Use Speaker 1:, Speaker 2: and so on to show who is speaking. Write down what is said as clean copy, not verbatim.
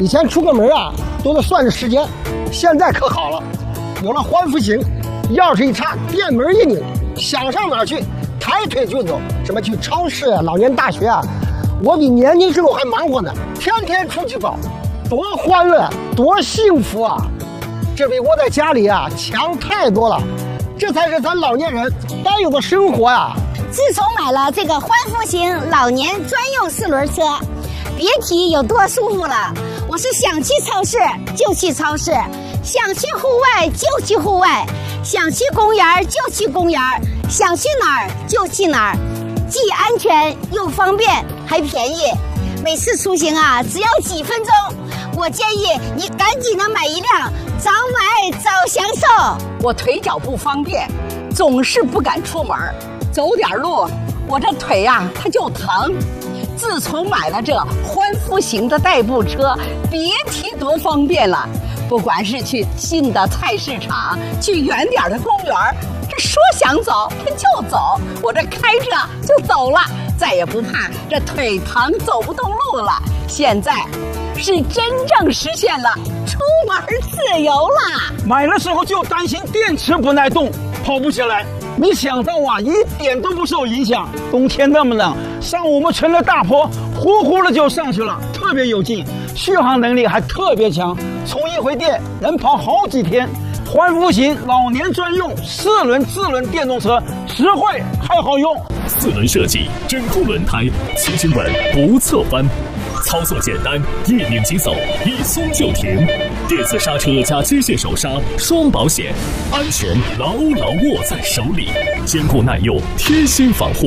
Speaker 1: 以前出个门啊都得算着时间，现在可好了，有了环幅型，钥匙一插，电门一拧，想上哪儿去抬腿就走。什么去超市啊、老年大学啊，我比年轻时候还忙活呢，天天出去跑，多欢乐，多幸福啊！这比我在家里啊强太多了，这才是咱老年人该有的生活啊！
Speaker 2: 自从买了这个环幅型老年专用4轮车，别提有多舒服了。我是想去超市就去超市，想去户外就去户外，想去公园就去公园，想去哪儿就去哪儿，既安全又方便还便宜。每次出行啊只要几分钟，我建议你赶紧的买一辆，早买早享受。
Speaker 3: 我腿脚不方便，总是不敢出门，走点路我这腿呀它就疼。自从买了这环幅型的代步车，别提多方便了。不管是去近的菜市场，去远点的公园，这说想走它就走，我这开着就走了，再也不怕这腿疼走不动路了。现在是真正实现了出门自由了。
Speaker 4: 买的时候就担心电池不耐动，跑不起来。没想到啊，一点都不受影响。冬天那么冷，上我们村的大坡，呼呼的就上去了，特别有劲，续航能力还特别强，充一回电能跑好几天。环幅型老年专用4轮自轮电动车，实惠还好用。
Speaker 5: 4轮设计，真空轮胎，骑行稳不侧翻，操作简单，一拧即走，一松就停。电子刹车加机械手刹，双保险，安全牢牢握在手里，坚固耐用，贴心防护。